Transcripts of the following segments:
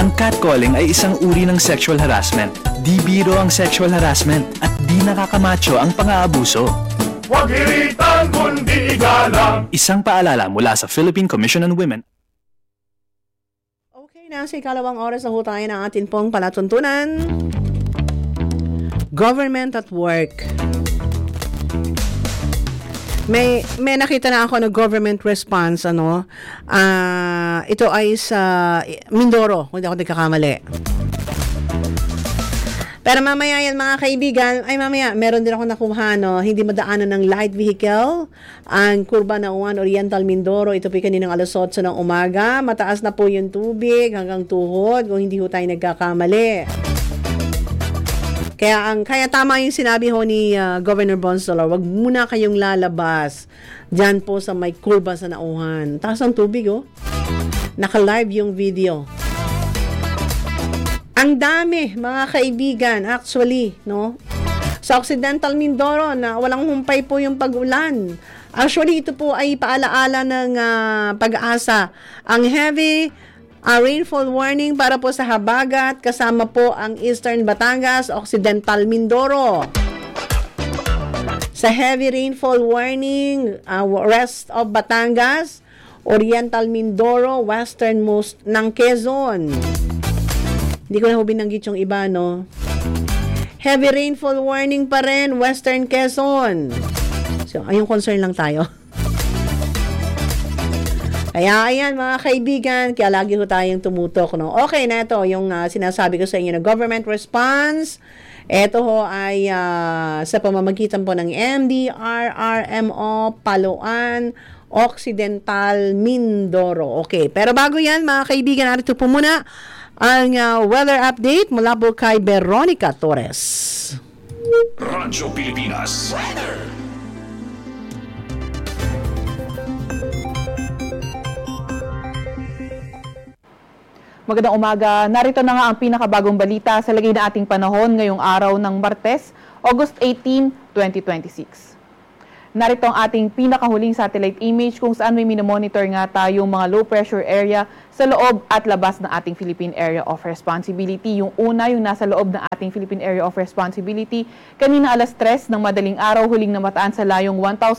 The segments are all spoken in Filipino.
Ang catcalling ay isang uri ng sexual harassment. Di biro ang sexual harassment at di nakakamacho ang pang-aabuso. Huwag iritan kundi igalang. Isang paalala mula sa Philippine Commission on Women. Okay, nasa ikalawang oras na ho tayo ng atin pong palatuntunan. Government at work. May nakita na ako na government response, ito ay sa Mindoro, kung hindi ako nagkakamali. Pero mamaya yan mga kaibigan, meron din ako nakuha, hindi madaanan ng light vehicle, ang kurba na Uwan Oriental Mindoro, ito po kaninang alas 8 ng umaga, mataas na po yung tubig hanggang tuhod, kung hindi ho tayo nagkakamali. Kaya tama yung sinabi ho ni Governor Bonsola, wag muna kayong lalabas dyan po sa may kurba sa Nauhan. Taas ang tubig, Naka-live yung video. Ang dami, mga kaibigan, actually, sa Occidental Mindoro na walang humpay po yung pag-ulan. Actually, ito po ay paalaala ng Pag-asa. Ang heavy rainfall warning para po sa Habagat, kasama po ang Eastern Batangas, Occidental Mindoro. Sa heavy rainfall warning, rest of Batangas, Oriental Mindoro, westernmost ng Quezon. Hindi ko na ho binanggit yung iba, Heavy rainfall warning pa rin, Western Quezon. So, ayong concern lang tayo. Kaya ayan mga kaibigan, kaya lagi ko tayong tumutok. Okay na ito, yung sinasabi ko sa inyo na government response. Ito ho ay sa pamamagitan po ng MDRRMO, Palawan, Occidental Mindoro. Okay, pero bago yan mga kaibigan, narito po muna ang weather update mula po kay Veronica Torres. Radyo Pilipinas Weather. Magandang umaga. Narito na nga ang pinakabagong balita sa lagay na ating panahon ngayong araw ng Martes, August 18, 2026. Narito ang ating pinakahuling satellite image kung saan may minomonitor nga tayong mga low pressure area sa loob at labas ng ating Philippine Area of Responsibility. Yung una, yung nasa loob ng ating Philippine Area of Responsibility, kanina alas 3 ng madaling araw, huling namataan sa layong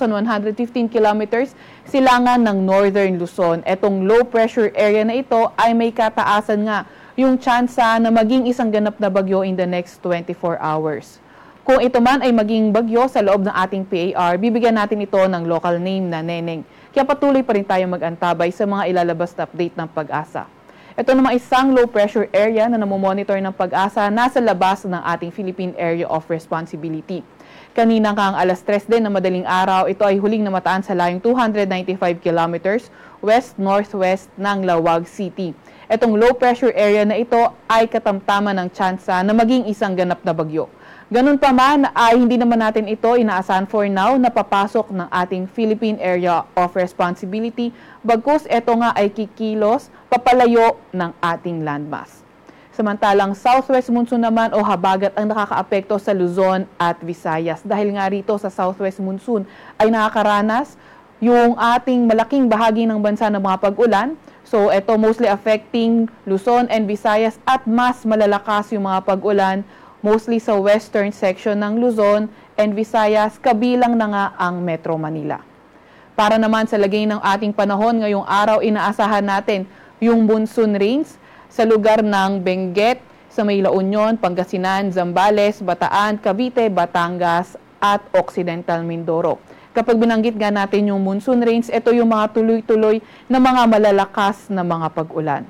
1,115 kilometers silangan ng Northern Luzon. Etong low pressure area na ito ay may kataasan nga yung tsansa na maging isang ganap na bagyo in the next 24 hours. Kung ito man ay maging bagyo sa loob ng ating PAR, bibigyan natin ito ng local name na Neneng. Kaya patuloy pa rin tayo mag-antabay sa mga ilalabas na update ng Pag-asa. Ito naman isang low pressure area na namomonitor ng Pag-asa nasa labas ng ating Philippine Area of Responsibility. Kanina kang alas 3 din na madaling araw, ito ay huling namataan sa layong 295 kilometers west-northwest ng Lawag City. Itong low pressure area na ito ay katamtaman ng tsansa na maging isang ganap na bagyo. Ganun pa man ay hindi naman natin ito inaasahan for now na papasok ng ating Philippine Area of Responsibility, bagkus ito nga ay kikilos papalayo ng ating landmass. Samantalang southwest monsoon naman o habagat ang nakakaapekto sa Luzon at Visayas. Dahil nga rito sa southwest monsoon ay nakakaranas yung ating malaking bahagi ng bansa ng mga pag-ulan. So ito mostly affecting Luzon and Visayas at mas malalakas yung mga pag-ulan mostly sa western section ng Luzon and Visayas, kabilang na nga ang Metro Manila. Para naman sa lagay ng ating panahon ngayong araw, inaasahan natin yung monsoon rains sa lugar ng Benguet, sa may La Union, Pangasinan, Zambales, Bataan, Cavite, Batangas at Occidental Mindoro. Kapag binanggit nga natin yung monsoon rains, ito yung mga tuloy-tuloy na mga malalakas na mga pag-ulan.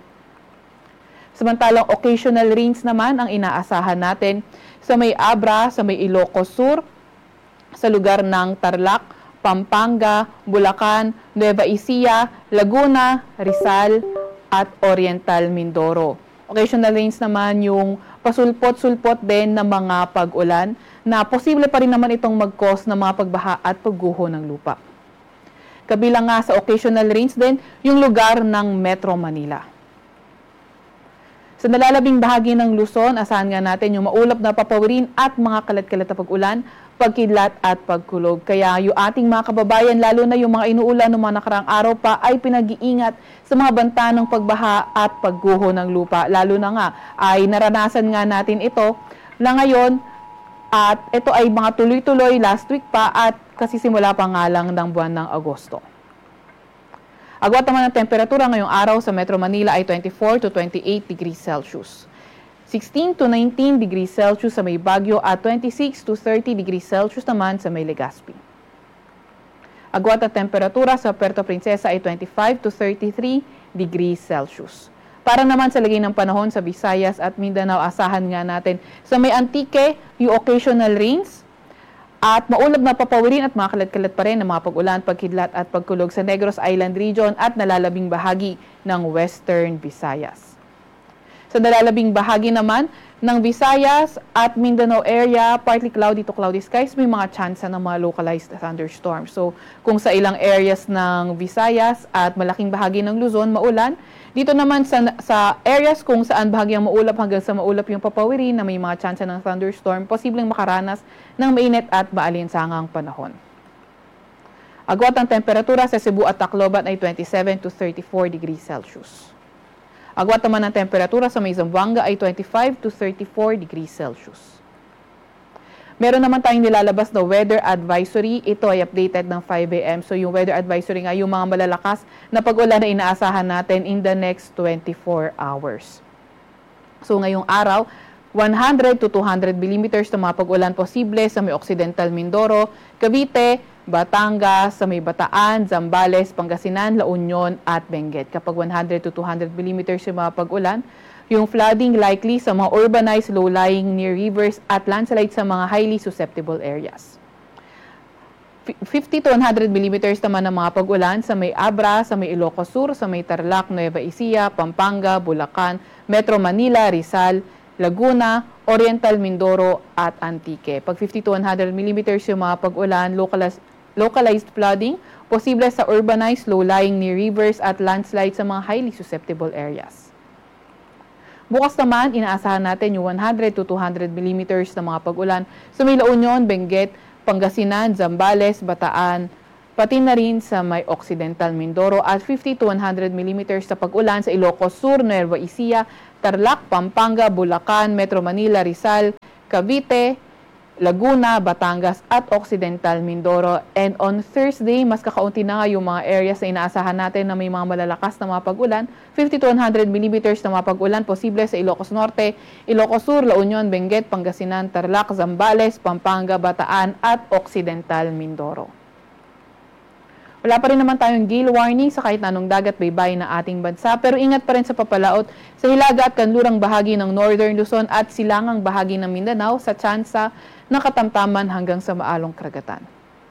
Samantalang occasional rains naman ang inaasahan natin sa may Abra, sa may Ilocos Sur, sa lugar ng Tarlac, Pampanga, Bulacan, Nueva Ecija, Laguna, Rizal at Oriental Mindoro. Occasional rains naman yung pasulpot-sulpot din ng mga pag-ulan na posible pa rin naman itong mag-cause ng mga pagbaha at pagguho ng lupa. Kabilang nga sa occasional rains din yung lugar ng Metro Manila. Sa nalalabing bahagi ng Luzon, asahan nga natin yung maulap na papawirin at mga kalat-kalat na pag-ulan, pagkidlat at pagkulog. Kaya yung ating mga kababayan, lalo na yung mga inuulan ng mga nakaraang araw pa, ay pinag-iingat sa mga banta ng pagbaha at pagguho ng lupa. Lalo na nga ay naranasan nga natin ito na ngayon at ito ay mga tuloy-tuloy last week pa at kasi simula pa nga lang ng buwan ng Agosto. Agwat naman ang temperatura ngayong araw sa Metro Manila ay 24 to 28 degrees Celsius. 16 to 19 degrees Celsius sa may Baguio at 26 to 30 degrees Celsius naman sa may Legazpi. Agwat ang temperatura sa Puerto Princesa ay 25 to 33 degrees Celsius. Para naman sa lagay ng panahon sa Visayas at Mindanao, asahan nga natin sa may Antique yung occasional rains, at maulap na papawirin at mga kalat-kalat pa rin ng mga pag-ulan, pagkidlat at pagkulog sa Negros Island Region at nalalabing bahagi ng Western Visayas. Sa nalalabing bahagi naman ng Visayas at Mindanao area, partly cloudy to cloudy skies, may mga tsansa ng mga localized thunderstorms. So kung sa ilang areas ng Visayas at malaking bahagi ng Luzon, maulan, dito naman sa areas kung saan bahagyang maulap hanggang sa maulap yung papawirin na may mga tsansa ng thunderstorm, posibleng makaranas ng mainit at maalinsangang panahon. Agwat ang temperatura sa Cebu at Tacloban ay 27 to 34 degrees Celsius. Agwat naman ang temperatura sa may Zamboanga ay 25 to 34 degrees Celsius. Meron naman tayong nilalabas na weather advisory. Ito ay updated ng 5 a.m. So yung weather advisory nga yung mga malalakas na pag-ulan na inaasahan natin in the next 24 hours. So ngayong araw, 100 to 200 millimeters na mga pag-ulan posible sa may Occidental Mindoro, Cavite, Batangas, sa may Bataan, Zambales, Pangasinan, La Union at Benguet. Kapag 100 to 200 millimeters yung mga pag-ulan, yung flooding likely sa mga urbanized low-lying near rivers at landslide sa mga highly susceptible areas. 50 to 100 millimeters naman ng mga pag-ulan sa may Abra, sa may Ilocos Sur, sa may Tarlac, Nueva Ecija, Pampanga, Bulacan, Metro Manila, Rizal, Laguna, Oriental Mindoro at Antique. Pag 50 to 100 millimeters yung mga pag-ulan, localized flooding, posible sa urbanized low-lying near rivers at landslide sa mga highly susceptible areas. Bukas naman, inaasahan natin yung 100 to 200 millimeters na mga pag-ulan sa may La Union, Benguet, Pangasinan, Zambales, Bataan, pati na rin sa may Occidental Mindoro at 50 to 100 millimeters sa pag-ulan sa Ilocos Sur, Nueva Ecija, Tarlac, Pampanga, Bulacan, Metro Manila, Rizal, Cavite, Laguna, Batangas at Occidental Mindoro. And on Thursday, mas kakaunti na nga yung mga areas na inaasahan natin na may mga malalakas na mga pag-ulan. 50 to 100 millimeters na mga pag-ulan posible sa Ilocos Norte, Ilocos Sur, La Union, Benguet, Pangasinan, Tarlac, Zambales, Pampanga, Bataan at Occidental Mindoro. Wala pa rin naman tayong gale warning sa kahit anong dagat baybay na ating bansa, pero ingat pa rin sa papalaot sa hilaga at kanlurang bahagi ng Northern Luzon at silangang bahagi ng Mindanao sa tsansa ng katamtaman hanggang sa maalong karagatan.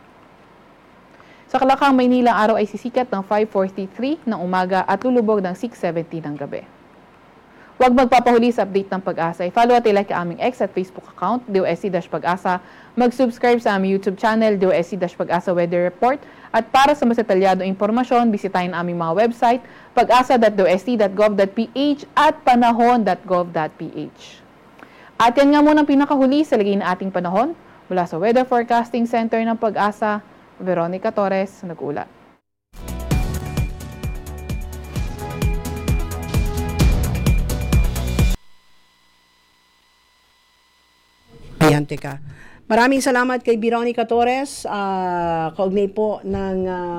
Sa Kalakang, Maynila, araw ay sisikat ng 5:43 ng umaga at lulubog ng 6:70 ng gabi. Huwag magpapahuli sa update ng Pag-asa. I-follow at i-like ang aming X at Facebook account, DOSC-Pag-asa. Mag-subscribe sa aming YouTube channel, DOSC-Pag-asa Weather Report. At para sa mas detalyadong impormasyon, bisitahin ang aming mga website, pag-asa.dosc.gov.ph at panahon.gov.ph. At yan nga muna ang pinakahuli sa lagay na ating panahon. Mula sa Weather Forecasting Center ng Pag-asa, Veronica Torres, nag-ulat. Ayan, teka. Maraming salamat kay Veronica Torres, kaugnay po ng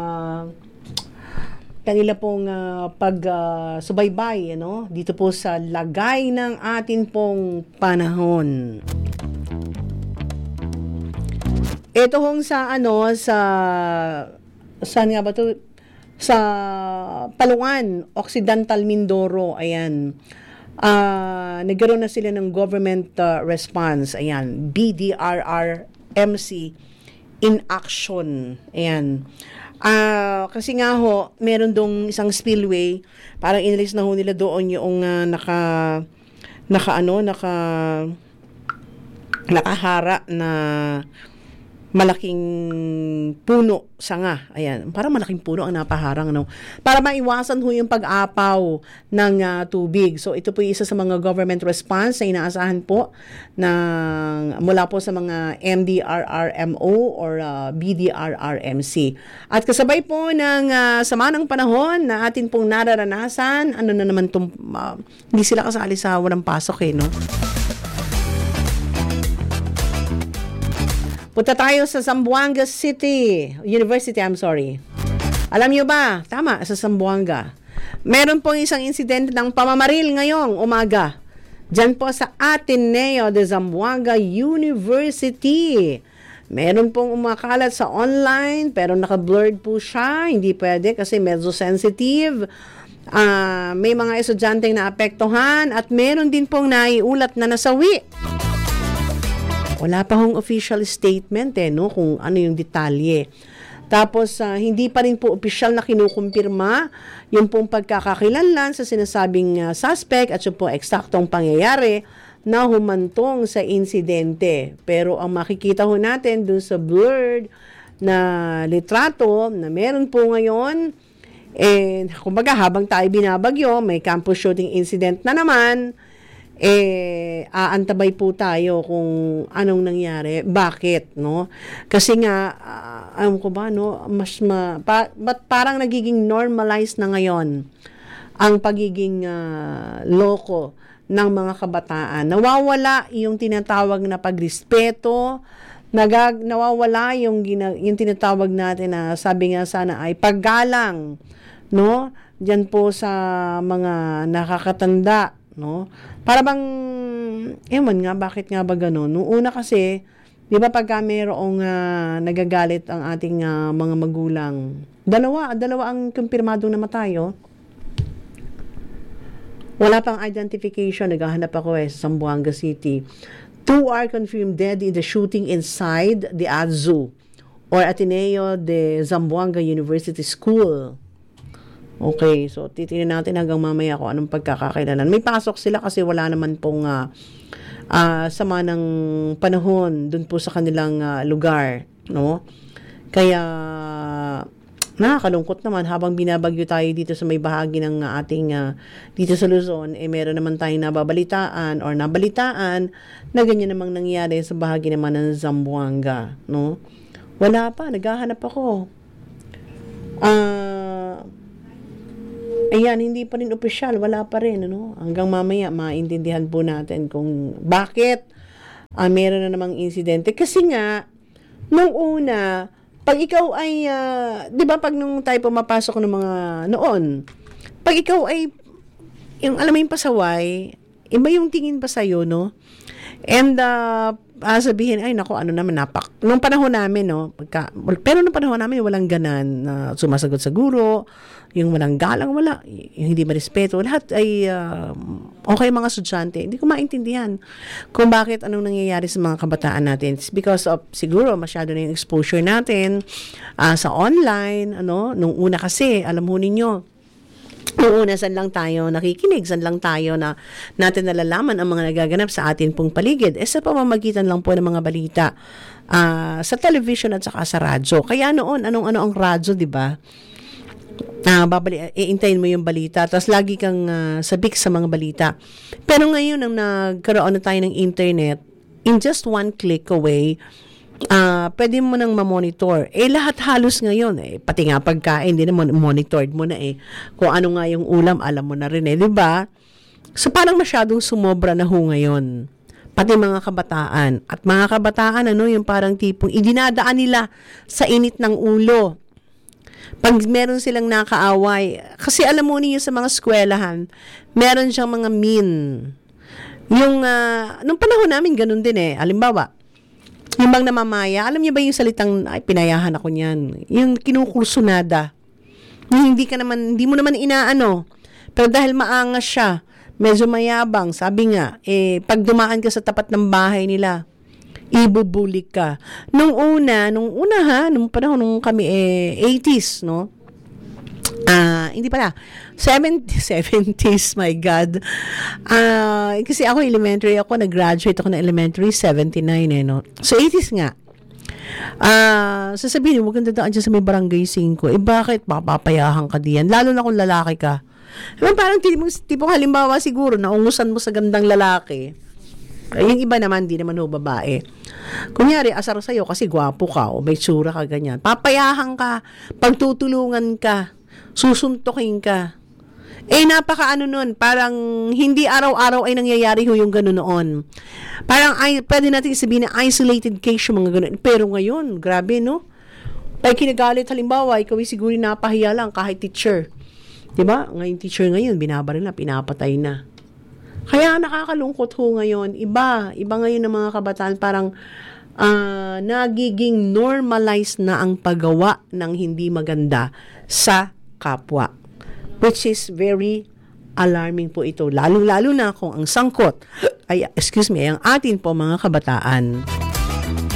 kanila pong pagsubaybay dito po sa lagay ng atin pong panahon. Ito hong sa saan nga ba to? Sa Palungan, Occidental Mindoro, ayan. Nagkaroon na sila ng government response, ayan, BDRRMC in action, ayan. Kasi nga ho, meron dong isang spillway, parang inalis na ho nila doon yung nakahara na malaking puno, sanga. Ayan, parang malaking puno ang napaharang, ano? Para maiwasan ho yung pag-apaw ng tubig. So, ito po yung isa sa mga government response na inaasahan po mula po sa mga MDRRMO or BDRRMC. At kasabay po ng sama ng panahon na atin pong nararanasan, ano na naman itong, hindi sila kasali sa walang pasok no? Punta tayo sa Zamboanga University. Alam niyo ba? Tama, sa Zamboanga. Meron pong isang insidente ng pamamaril ngayong umaga. Diyan po sa Ateneo de Zamboanga University. Meron pong umakalat sa online pero naka-blurred po siya. Hindi pwede kasi medyo sensitive. May mga estudyanteng naapektuhan at meron din pong naiulat na nasawi. Wala pa hong official statement no, kung ano yung detalye. Tapos hindi pa rin po official na kinukumpirma yung pong pagkakakilanlan sa sinasabing suspect at yung po eksaktong pangyayari na humantong sa insidente. Pero ang makikita ho natin dun sa blurred na litrato na meron po ngayon, kumbaga habang tayo binabagyo, may campus shooting incident na naman, aantabay po tayo kung anong nangyari, bakit, no? Kasi nga, alam ko ba, no, ba't parang nagiging normalized na ngayon ang pagiging loko ng mga kabataan. Nawawala yung tinatawag na pagrespeto, nawawala yung tinatawag natin na sabi nga sana ay paggalang, no? Diyan po sa mga nakakatanda, no? Para bang, ewan nga, bakit nga ba gano'n? Noong una kasi, di ba pagka mayroong nagagalit ang ating mga magulang, dalawa ang kumpirmadong namatay, oh. Wala pang identification, naghahanap ako sa Zamboanga City. 2 are confirmed dead in the shooting inside the ADZU or Ateneo de Zamboanga University School. Okay, so titingnan natin hanggang mamaya kung anong pagkakakilanlan. May pasok sila kasi wala naman pong sama ng panahon dun po sa kanilang lugar, no? Kaya nakakalungkot naman habang binabagyo tayo dito sa may bahagi ng ating dito sa Luzon, meron naman tayong nabalitaan na ganyan namang nangyari sa bahagi naman ng Zamboanga, no? Wala pa, naghahanap ako. Ayan, hindi pa rin opisyal, wala pa rin, ano? Hanggang mamaya, maintindihan po natin kung bakit meron na namang insidente. Kasi nga, nung una, pag ikaw ay, di ba pag nung tayo pumapasok ng mga noon, pag ikaw ay, yung alam mo yung pasaway, iba yung tingin pa sa'yo, no? And, sabihin, ay nako, ano naman, nung panahon namin, no, pero nung panahon namin, walang ganan na sumasagot sa guro, yung walang galang, yung hindi marespeto, lahat ay okay mga estudyante. Hindi ko maintindihan kung bakit anong nangyayari sa mga kabataan natin. It's because of, siguro, masyado na yung exposure natin sa online, ano, nung una kasi, alam mo ninyo, nung una, saan lang tayo nakikinig, saan lang tayo na natin nalalaman ang mga nagaganap sa atin pong paligid. Sa pamamagitan lang po ng mga balita sa television at saka sa radyo. Kaya noon, ano ang radyo, di ba? Iintayin mo yung balita, tapos lagi kang sabik sa mga balita. Pero ngayon, nang nagkaroon na tayo ng internet, in just one click away, pwede mo nang ma-monitor. Lahat halos ngayon, pati nga pagkain, din naman monitored mo na kung ano nga yung ulam, alam mo na rin di ba? So parang masyadong sumobra na ho ngayon. Pati mga kabataan. At mga kabataan, yung parang tipong idinadaan nila sa init ng ulo. Pag meron silang nakaaway, kasi alam mo niyo sa mga eskwelahan, meron siyang mga yung, nung panahon namin ganun din halimbawa, yung bang namamaya, alam niyo ba yung salitang, ay, pinayahan ako niyan, yung kinukursunada, hindi mo naman inaano, pero dahil maangas siya, medyo mayabang, sabi nga, pag dumaan ka sa tapat ng bahay nila, ibubulik ka. Nung panahon nung kami 80s, no? Hindi pala. 70s, my God. Kasi ako elementary, nag-graduate ako ng elementary 79, no? So 80s nga. Sasabihin, huwag kang dadaan dyan sa may barangay 5. Bakit? Papapayahan ka diyan. Lalo na kung lalaki ka. Parang tipong halimbawa siguro, naungusan mo sa gandang lalaki. Yung iba naman, di naman babae. Kunyari, asar sa'yo kasi gwapo ka o may tsura ka ganyan. Papayahan ka, pagtutulungan ka, susuntukin ka. Napaka nun, parang hindi araw-araw ay nangyayari yung gano'n noon. Parang pwede natin sabihin na isolated case yung mga gano'n. Pero ngayon, grabe no? Tayo kinagalit halimbawa, ikaw siguro napahiya lang kahit teacher. Diba? Ngayon teacher ngayon, binabaril na, pinapatay na. Kaya nakakalungkot ho ngayon. Iba ngayon ng mga kabataan, parang nagiging normalized na ang paggawa ng hindi maganda sa kapwa. Which is very alarming po ito. Lalo-lalo na kung ang sangkot ay, ang atin po mga kabataan.